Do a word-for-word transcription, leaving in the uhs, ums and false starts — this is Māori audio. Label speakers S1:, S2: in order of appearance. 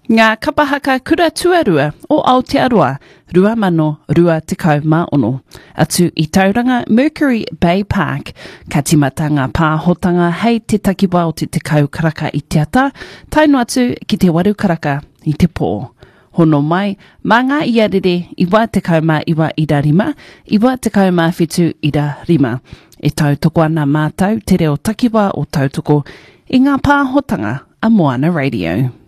S1: Ngā kapahaka kura tuarua o Aotearoa, rua mano rua tekau mā ono, atu i tauranga Mercury Bay Park, ka timata ngā pāhotanga hei te takiwa o te tekau karaka i te ata, taino atu ki te waru karaka i te pō. Hono mai, mā ngā iarere iwa tekau mā iwa ira rima, iwa tekau mā whitu ira rima. E tau toko ana mātau te reo takiwa o tautoko i ngā pāhotanga a Moana Radio.